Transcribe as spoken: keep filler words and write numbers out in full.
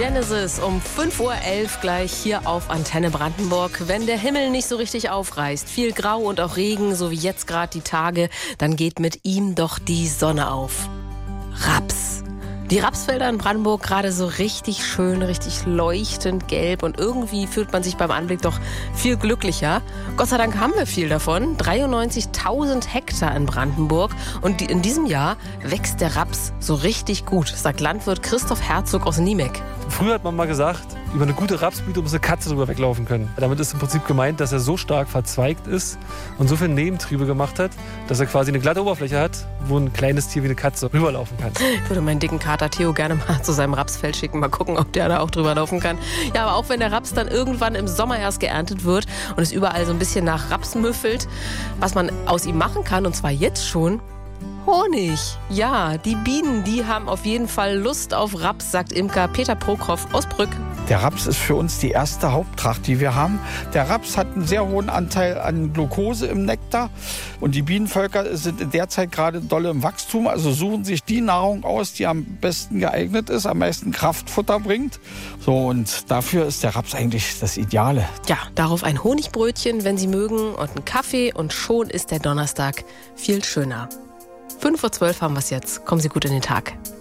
Genesis um fünf Uhr elf gleich hier auf Antenne Brandenburg. Wenn der Himmel nicht so richtig aufreißt, viel Grau und auch Regen, so wie jetzt gerade die Tage, dann geht mit ihm doch die Sonne auf. Raps. Die Rapsfelder in Brandenburg gerade so richtig schön, richtig leuchtend gelb und irgendwie fühlt man sich beim Anblick doch viel glücklicher. Gott sei Dank haben wir viel davon. dreiundneunzigtausend Hektar in Brandenburg und in diesem Jahr wächst der Raps so richtig gut, sagt Landwirt Christoph Herzog aus Niemek. Früher hat man mal gesagt, über eine gute Rapsblüte muss eine Katze drüber weglaufen können. Damit ist im Prinzip gemeint, dass er so stark verzweigt ist und so viele Nebentriebe gemacht hat, dass er quasi eine glatte Oberfläche hat, wo ein kleines Tier wie eine Katze rüberlaufen kann. Ich würde meinen dicken Kater Theo gerne mal zu seinem Rapsfeld schicken, mal gucken, ob der da auch drüber laufen kann. Ja, aber auch wenn der Raps dann irgendwann im Sommer erst geerntet wird und es überall so ein bisschen nach Raps müffelt, was man aus ihm machen kann, und zwar jetzt schon, Honig. Ja, die Bienen, die haben auf jeden Fall Lust auf Raps, sagt Imker Peter Prokhoff aus Brück. Der Raps ist für uns die erste Haupttracht, die wir haben. Der Raps hat einen sehr hohen Anteil an Glucose im Nektar. Und die Bienenvölker sind in der Zeit gerade dolle im Wachstum. Also suchen sich die Nahrung aus, die am besten geeignet ist, am meisten Kraftfutter bringt. So, und dafür ist der Raps eigentlich das Ideale. Ja, darauf ein Honigbrötchen, wenn Sie mögen, und einen Kaffee. Und schon ist der Donnerstag viel schöner. fünf Uhr zwölf haben wir es jetzt. Kommen Sie gut in den Tag.